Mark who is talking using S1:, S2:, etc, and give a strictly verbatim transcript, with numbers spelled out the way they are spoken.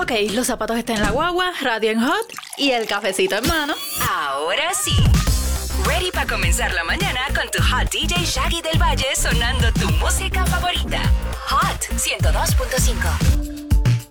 S1: Ok, los zapatos están en la guagua, radio en hot y el cafecito en mano.
S2: Ahora sí. Ready para comenzar la mañana con tu hot D J Shaggy del Valle sonando tu música favorita. Hot ciento dos punto cinco.